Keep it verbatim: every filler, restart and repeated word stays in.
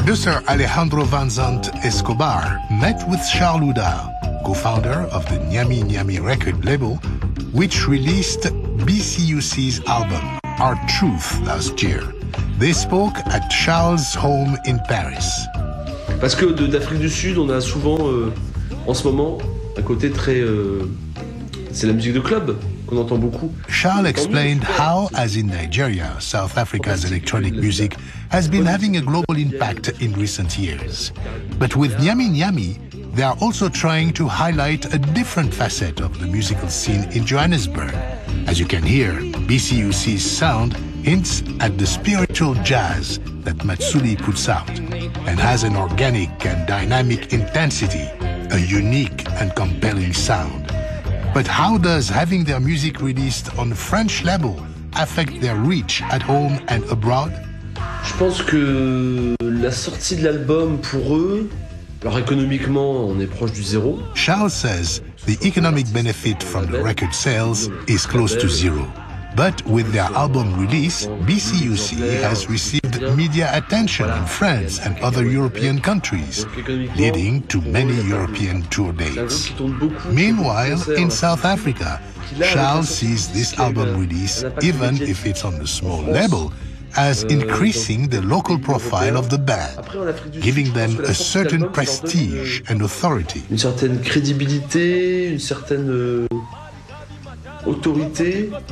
Producer Alejandro Van Zandt Escobar met with Charles Houdard, co-founder of the Nyami Nyami record label, which released B C U C's album, Our Truth, last year. They spoke at Charles' home in Paris. Parce que d'Afrique du Sud, on a souvent, euh, en ce moment, un côté très... Euh, c'est la musique de club qu'on entend beaucoup. Charles explained how, as in Nigeria, South Africa's electronic music has been having a global impact in recent years. But with Nyami Nyami, they are also trying to highlight a different facet of the musical scene in Johannesburg. As you can hear, B C U C's sound hints at the spiritual jazz that Matsuli puts out and has an organic and dynamic intensity, a unique and compelling sound. But how does having their music released on a French label affect their reach at home and abroad? Je pense que la sortie de l'album pour eux, alors économiquement on est proche du zéro. Charles says the economic benefit from the record sales is close to zero. But with their album release, B C U C has received media attention in France and other European countries, leading to many European tour dates. Meanwhile, in South Africa, Charles sees this album release, even if it's on a small label, as increasing the local profile of the band, giving them a certain prestige and authority. Une certaine crédibilité, une certaine euh, autorité.